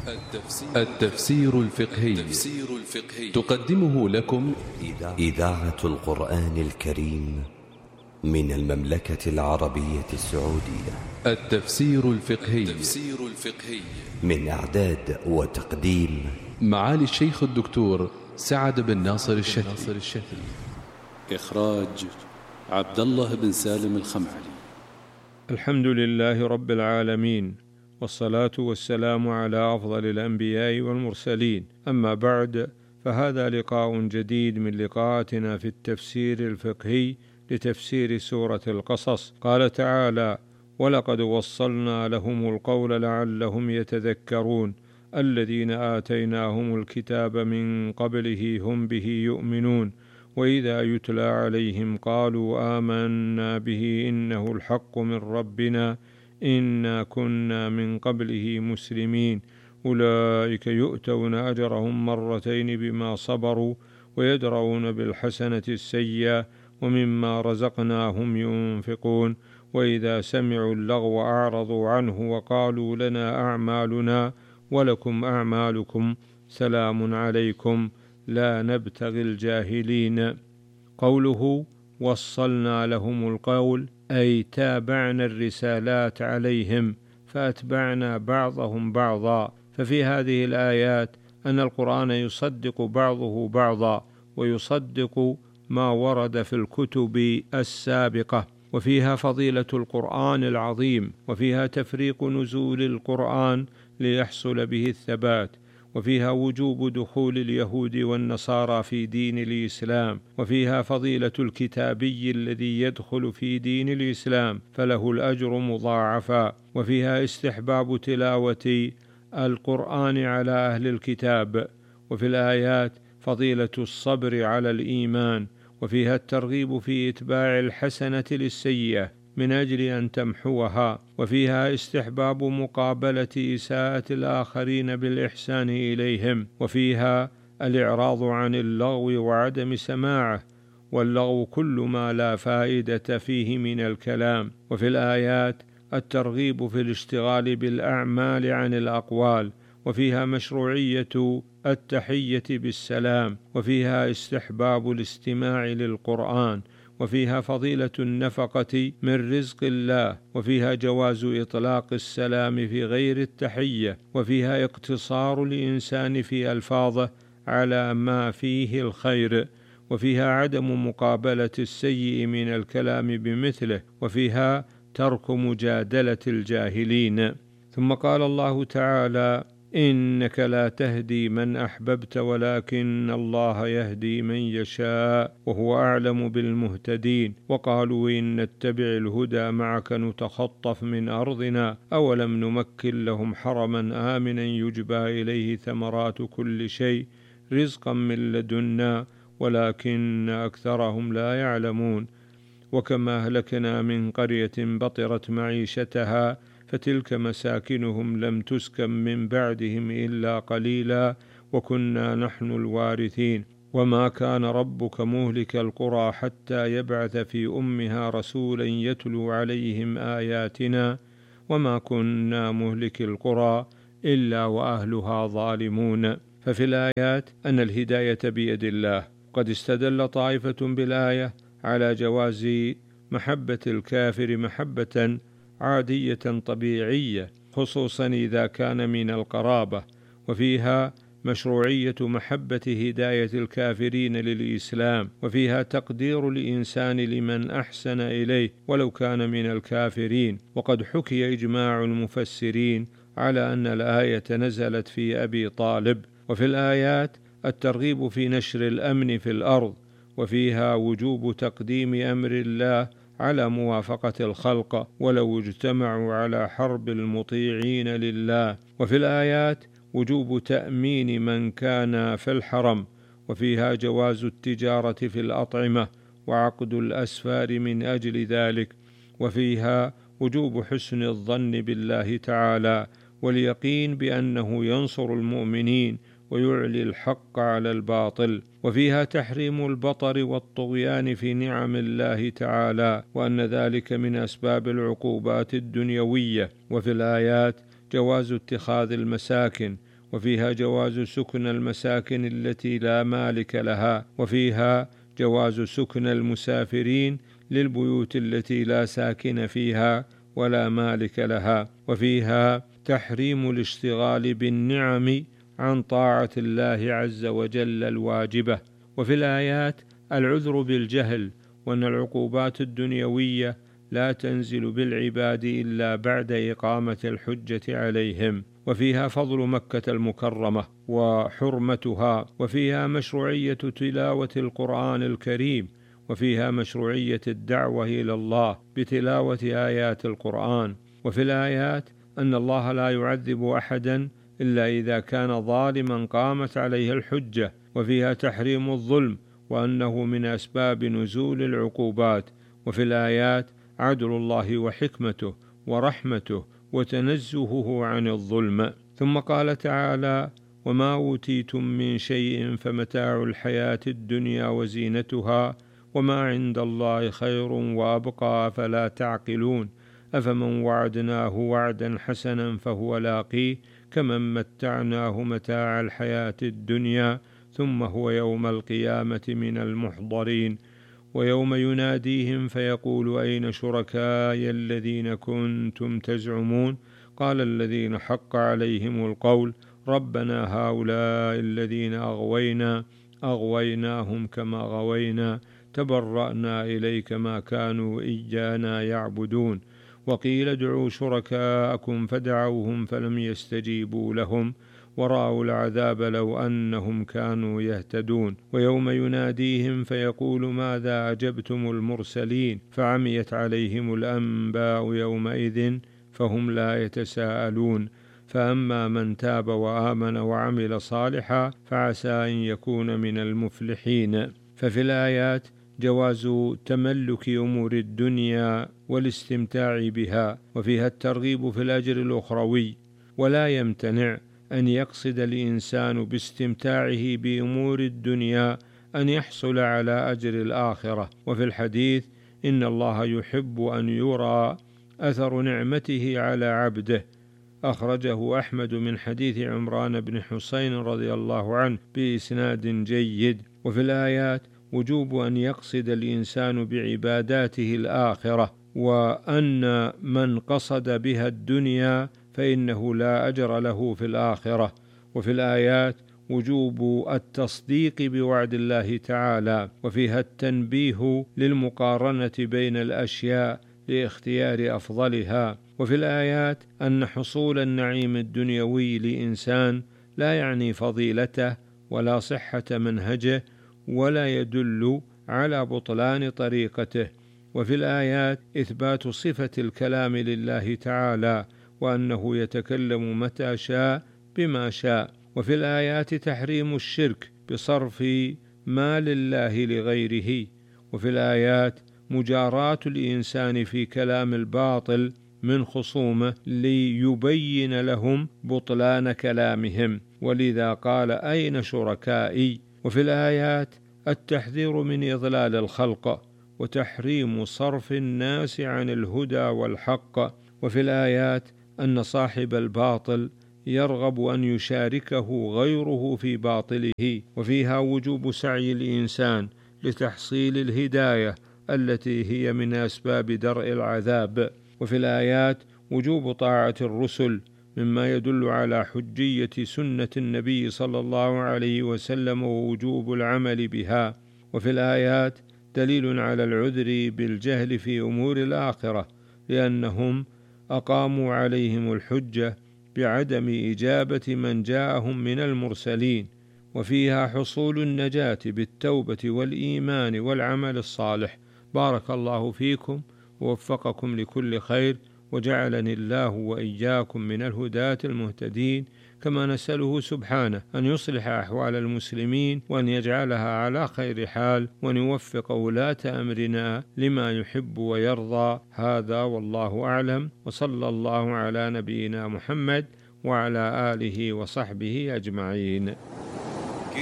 التفسير الفقهي تقدمه لكم إذاعة القرآن الكريم من المملكة العربية السعودية. التفسير الفقهي من إعداد وتقديم معالي الشيخ الدكتور سعد بن ناصر الشتري. إخراج عبد الله بن سالم الخمعلي. الحمد لله رب العالمين، والصلاة والسلام على أفضل الأنبياء والمرسلين، أما بعد، فهذا لقاء جديد من لقاءاتنا في التفسير الفقهي لتفسير سورة القصص. قال تعالى: ولقد وصلنا لهم القول لعلهم يتذكرون الذين آتيناهم الكتاب من قبله هم به يؤمنون وإذا يتلى عليهم قالوا آمنا به إنه الحق من ربنا إنا كنا من قبله مسلمين أولئك يؤتون أجرهم مرتين بما صبروا ويدرؤون بالحسنة السيئة ومما رزقناهم ينفقون وإذا سمعوا اللغو أعرضوا عنه وقالوا لنا أعمالنا ولكم أعمالكم سلام عليكم لا نبتغي الجاهلين. قوله وصلنا لهم القول أي تابعنا الرسالات عليهم فأتبعنا بعضهم بعضا. ففي هذه الآيات أن القرآن يصدق بعضه بعضا ويصدق ما ورد في الكتب السابقة، وفيها فضيلة القرآن العظيم، وفيها تفريق نزول القرآن ليحصل به الثبات، وفيها وجوب دخول اليهود والنصارى في دين الإسلام، وفيها فضيلة الكتابي الذي يدخل في دين الإسلام فله الأجر مضاعفا، وفيها استحباب تلاوة القرآن على أهل الكتاب، وفي الآيات فضيلة الصبر على الإيمان، وفيها الترغيب في إتباع الحسنة للسيئة من أجل أن تمحوها، وفيها استحباب مقابلة إساءة الآخرين بالإحسان إليهم، وفيها الإعراض عن اللغو وعدم سماعه، واللغو كل ما لا فائدة فيه من الكلام، وفي الآيات الترغيب في الاشتغال بالأعمال عن الأقوال، وفيها مشروعية التحية بالسلام، وفيها استحباب الاستماع للقرآن، وفيها فضيلة النفقة من رزق الله، وفيها جواز إطلاق السلام في غير التحية، وفيها اقتصار الإنسان في ألفاظه على ما فيه الخير، وفيها عدم مقابلة السيء من الكلام بمثله، وفيها ترك مجادلة الجاهلين. ثم قال الله تعالى: إنك لا تهدي من أحببت ولكن الله يهدي من يشاء وهو أعلم بالمهتدين. وقالوا إن نتبع الهدى معك نتخطف من أرضنا أولم نمكن لهم حرما آمنا يجبى إليه ثمرات كل شيء رزقا من لدنا ولكن أكثرهم لا يعلمون. وكما أهلكنا من قرية بطرت معيشتها فتلك مساكنهم لم تسكن من بعدهم إلا قليلا وكنا نحن الوارثين وما كان ربك مهلك القرى حتى يبعث في أمها رسولا يتلو عليهم آياتنا وما كنا مهلك القرى إلا وأهلها ظالمون. ففي الآيات أن الهداية بيد الله. قد استدل طائفة بالآية على جواز محبة الكافر محبة عادية طبيعية خصوصا إذا كان من القرابة، وفيها مشروعية محبة هداية الكافرين للإسلام، وفيها تقدير الإنسان لمن أحسن إليه ولو كان من الكافرين. وقد حكي إجماع المفسرين على أن الآية نزلت في أبي طالب. وفي الآيات الترغيب في نشر الأمن في الأرض، وفيها وجوب تقديم أمر الله على موافقة الخلق ولو اجتمعوا على حرب المطيعين لله. وفي الآيات وجوب تأمين من كان في الحرم، وفيها جواز التجارة في الأطعمة وعقد الأسفار من أجل ذلك، وفيها وجوب حسن الظن بالله تعالى واليقين بأنه ينصر المؤمنين ويعلي الحق على الباطل. وفيها تحريم البطر والطغيان في نعم الله تعالى وأن ذلك من أسباب العقوبات الدنيوية. وفي الآيات جواز اتخاذ المساكن وفيها جواز سكن المساكن التي لا مالك لها، وفيها جواز سكن المسافرين للبيوت التي لا ساكن فيها ولا مالك لها، وفيها تحريم الاشتغال بالنعم عن طاعة الله عز وجل الواجبة. وفي الآيات العذر بالجهل، وأن العقوبات الدنيوية لا تنزل بالعباد إلا بعد إقامة الحجة عليهم. وفيها فضل مكة المكرمة وحرمتها، وفيها مشروعية تلاوة القرآن الكريم، وفيها مشروعية الدعوة إلى الله بتلاوة آيات القرآن. وفي الآيات أن الله لا يعذب أحدا إلا إذا كان ظالما قامت عليه الحجة. وفيها تحريم الظلم، وأنه من أسباب نزول العقوبات. وفي الآيات عدل الله وحكمته ورحمته وتنزهه عن الظلم. ثم قال تعالى: وما أوتيتم من شيء فمتاع الحياة الدنيا وزينتها وما عند الله خير وأبقى فلا تعقلون أفمن وعدناه وعدا حسنا فهو لاقيه كمن متعناه متاع الحياة الدنيا ثم هو يوم القيامة من المحضرين ويوم يناديهم فيقول أين شركائي الذين كنتم تزعمون قال الذين حق عليهم القول ربنا هؤلاء الذين أغويناهم كما غوينا تبرأنا إليك ما كانوا إيانا يعبدون وقيل ادعوا شركاءكم فدعوهم فلم يستجيبوا لهم ورأوا العذاب لو أنهم كانوا يهتدون ويوم يناديهم فيقول ماذا أجبتم المرسلين فعميت عليهم الأنباء يومئذ فهم لا يتساءلون فأما من تاب وآمن وعمل صالحا فعسى أن يكون من المفلحين. ففي الآيات جواز تملك أمور الدنيا والاستمتاع بها، وفيها الترغيب في الأجر الأخروي، ولا يمتنع أن يقصد الإنسان باستمتاعه بأمور الدنيا أن يحصل على أجر الآخرة. وفي الحديث إن الله يحب أن يرى أثر نعمته على عبده، أخرجه أحمد من حديث عمران بن حسين رضي الله عنه بإسناد جيد. وفي الآيات وجوب أن يقصد الإنسان بعباداته الآخرة، وأن من قصد بها الدنيا فإنه لا أجر له في الآخرة. وفي الآيات وجوب التصديق بوعد الله تعالى، وفيها التنبيه للمقارنة بين الأشياء لاختيار أفضلها. وفي الآيات أن حصول النعيم الدنيوي لإنسان لا يعني فضيلته ولا صحة منهجه ولا يدل على بطلان طريقته. وفي الآيات إثبات صفة الكلام لله تعالى، وأنه يتكلم متى شاء بما شاء. وفي الآيات تحريم الشرك بصرف ما لله لغيره. وفي الآيات مجاراة الإنسان في كلام الباطل من خصومه ليبين لهم بطلان كلامهم، ولذا قال أين شركائي. وفي الآيات التحذير من إضلال الخلق وتحريم صرف الناس عن الهدى والحق. وفي الآيات أن صاحب الباطل يرغب أن يشاركه غيره في باطله، وفيها وجوب سعي الإنسان لتحصيل الهداية التي هي من أسباب درء العذاب. وفي الآيات وجوب طاعة الرسل مما يدل على حجية سنة النبي صلى الله عليه وسلم ووجوب العمل بها. وفي الآيات دليل على العذر بالجهل في أمور الآخرة، لأنهم أقاموا عليهم الحجة بعدم إجابة من جاءهم من المرسلين. وفيها حصول النجاة بالتوبة والإيمان والعمل الصالح. بارك الله فيكم ووفقكم لكل خير، وجعلني الله وإياكم من الهداة المهتدين، كما نسأله سبحانه أن يصلح أحوال المسلمين وأن يجعلها على خير حال، وأن يوفق ولاة أمرنا لما يحب ويرضى. هذا والله أعلم، وصلى الله على نبينا محمد وعلى آله وصحبه أجمعين.